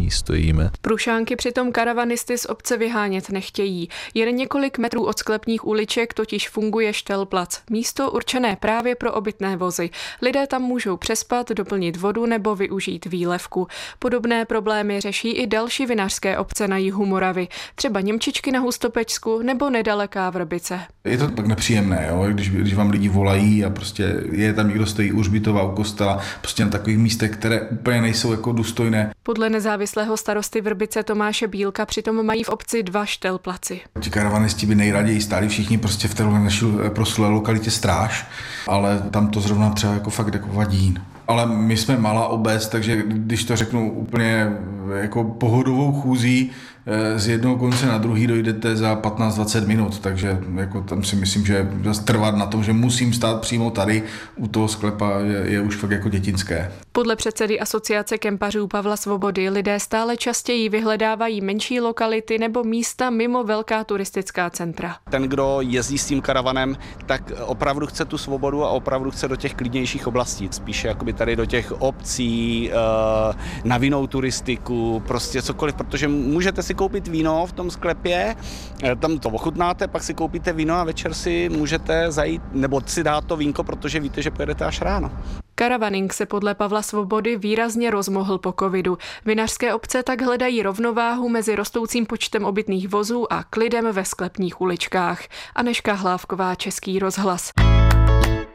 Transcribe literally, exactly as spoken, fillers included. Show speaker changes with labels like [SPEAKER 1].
[SPEAKER 1] ní stojíme.
[SPEAKER 2] Průšánky přitom karavanisty z obce vyhánět nechtějí. Jen několik metrů od sklepních uliček totiž funguje Štelplac, místo určené právě pro obytné vozy. Lidé tam můžou přespat, doplnit vodu nebo využít výlevku. Podobné problémy řeší i další vinařské obce na jihu Moravy, třeba Němčičky na Hustopečsku nebo nedaleká Vrbice.
[SPEAKER 3] Je to tak nepříjemné, jo? Když, když vám lidi volají a prostě je tam někdo stojí u hřbitova, u kostela, prostě na takových místech, které úplně nejsou jako důstojné.
[SPEAKER 2] Podle nezávislého starosty Vrbice Tomáše Bílka přitom mají v obci dva Štelplaci.
[SPEAKER 3] Ti karavanisti by nejraději stáli všichni prostě v té naší proslulé lokalitě Stráž, ale tam to zrovna třeba jako fakt jako vadí. Ale my jsme malá obec, takže když to řeknu úplně jako pohodovou chůzí, z jednoho konce na druhý dojdete za patnáct dvacet minut, takže jako tam si myslím, že trvat na tom, že musím stát přímo tady u toho sklepa je, je už fakt jako dětinské.
[SPEAKER 2] Podle předsedy asociace kempařů Pavla Svobody lidé stále častěji vyhledávají menší lokality nebo místa mimo velká turistická centra.
[SPEAKER 4] Ten, kdo jezdí s tím karavanem, tak opravdu chce tu svobodu a opravdu chce do těch klidnějších oblastí. Spíše jakoby tady do těch obcí, na vinnou turistiku, prostě cokoliv, protože můžete si koupit víno v tom sklepě, tam to ochutnáte, pak si koupíte víno a večer si můžete zajít, nebo si dát to vínko, protože víte, že pojedete až ráno.
[SPEAKER 2] Karavaning se podle Pavla Svobody výrazně rozmohl po covidu. Vinařské obce tak hledají rovnováhu mezi rostoucím počtem obytných vozů a klidem ve sklepních uličkách. Anežka Hlávková, Český rozhlas.